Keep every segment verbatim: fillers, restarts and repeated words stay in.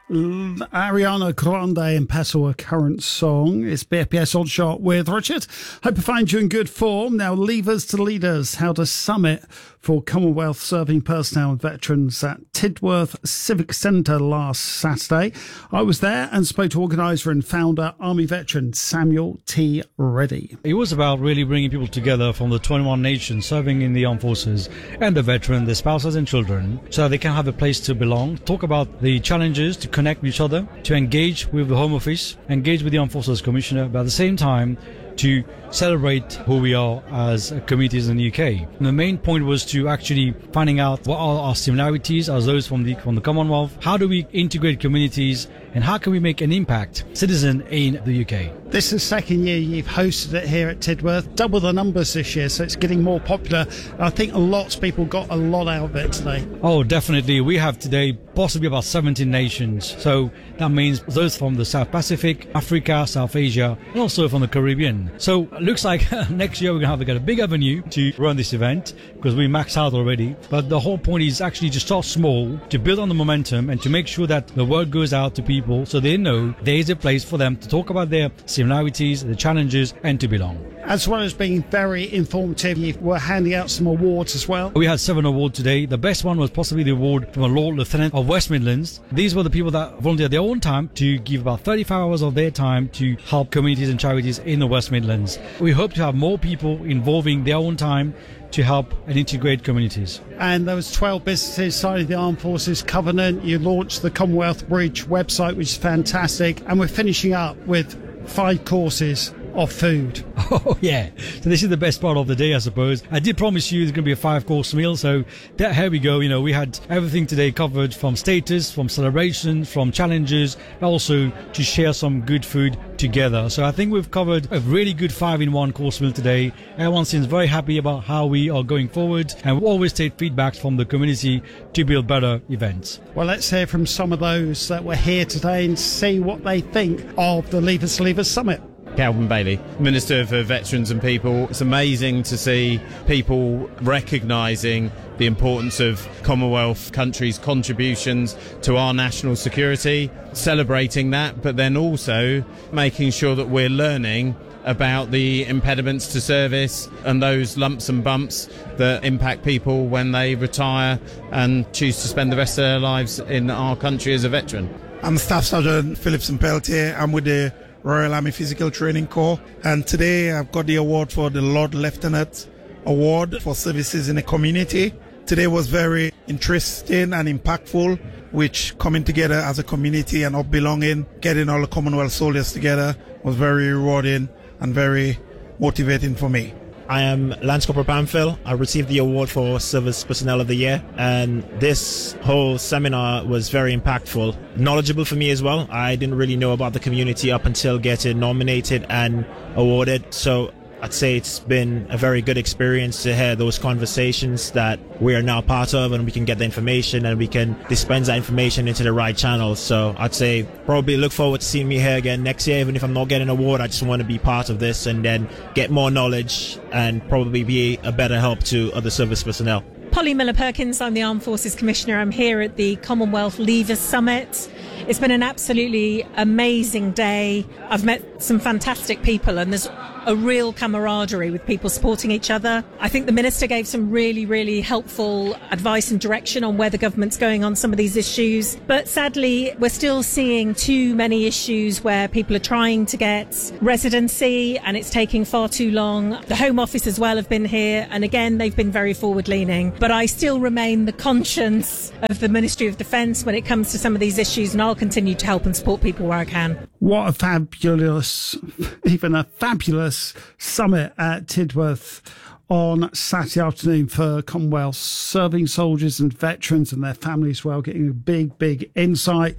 Ariana Grande and Peso, a current song. It's B F P S Odd Shot with Richard. Hope you find you in good form. Now, Leavers to Leaders held a summit for Commonwealth serving personnel and veterans at Tidworth Civic Centre last Saturday. I was there and spoke to organiser and founder, Army veteran Samuel T. Reddy. It was about really bringing people together from the twenty-one nations serving in the armed forces and the veteran, their spouses and children, so they can have a place to belong, talk about the challenges, to connect with each other, to engage with the Home Office, engage with the Armed Forces Commissioner, but at the same time to celebrate who we are as communities in the U K. And the main point was to actually finding out what are our similarities as those from the from the Commonwealth, how do we integrate communities, and how can we make an impact citizen in the U K. This is the second year you've hosted it here at Tidworth, double the numbers this year, so it's getting more popular. I think lots of people got a lot out of it today. Oh, definitely. We have today possibly about seventeen nations, so that means those from the South Pacific, Africa, South Asia, and also from the Caribbean. So it looks like next year we're going to have a big avenue to run this event because we maxed out already. But the whole point is actually to start small, to build on the momentum, and to make sure that the word goes out to people so they know there is a place for them to talk about their similarities, the challenges, and to belong. As well as being very informative, you were handing out some awards as well. We had seven awards today. The best one was possibly the award from a Lord Lieutenant of West Midlands. These were the people that volunteered their own time to give about thirty-five hours of their time to help communities and charities in the West Midlands. We hope to have more people involving their own time to help and integrate communities. And there was twelve businesses signing the Armed Forces Covenant. You launched the Commonwealth Bridge website, which is fantastic. And we're finishing up with five courses of food. Oh yeah, so this is the best part of the day, I suppose. I did promise you there's going to be a five course meal, so that, here we go. You know, we had everything today covered, from status, from celebrations, from challenges, but also to share some good food together. So I think we've covered a really good five in one course meal today. Everyone seems very happy about how we are going forward, and we always take feedback from the community to build better events. Well, let's hear from some of those that were here today and see what they think of the Leavers to Leavers Summit. Calvin Bailey, Minister for Veterans and People. It's amazing to see people recognising the importance of Commonwealth countries' contributions to our national security, celebrating that, but then also making sure that we're learning about the impediments to service and those lumps and bumps that impact people when they retire and choose to spend the rest of their lives in our country as a veteran. I'm Staff Sergeant Philipson Peltier. I'm with the Royal Army Physical Training Corps, and today I've got the award for the Lord Lieutenant Award for services in the community. Today was very interesting and impactful, which coming together as a community and of belonging, getting all the Commonwealth soldiers together was very rewarding and very motivating for me. I am Lance Corporal Pamphil. I received the award for Service Personnel of the Year, and this whole seminar was very impactful, knowledgeable for me as well. I didn't really know about the community up until getting nominated and awarded, so I'd say it's been a very good experience to hear those conversations that we are now part of, and we can get the information and we can dispense that information into the right channels. So I'd say probably look forward to seeing me here again next year. Even if I'm not getting an award, I just want to be part of this and then get more knowledge and probably be a better help to other service personnel. Polly Miller-Perkins, I'm the Armed Forces Commissioner. I'm here at the Commonwealth Leavers Summit. It's been an absolutely amazing day. I've met some fantastic people, and there's a real camaraderie with people supporting each other. I think the Minister gave some really, really helpful advice and direction on where the government's going on some of these issues. But sadly, we're still seeing too many issues where people are trying to get residency and it's taking far too long. The Home Office as well have been here, and again, they've been very forward-leaning. But I still remain the conscience of the Ministry of Defence when it comes to some of these issues, and I'll continue to help and support people where I can. What a fabulous, even a fabulous summit at Tidworth on Saturday afternoon for Commonwealth serving soldiers and veterans and their families as well, getting a big, big insight.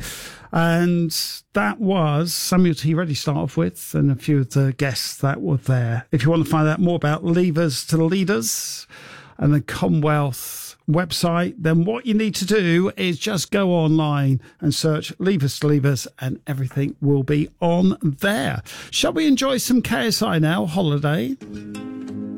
And that was Samuel T. Reddy start off with, and a few of the guests that were there. If you want to find out more about Leavers to Leaders and the Commonwealth website, then what you need to do is just go online and search Leavers to Leavers and everything will be on there. Shall we enjoy some K S I now, Holiday?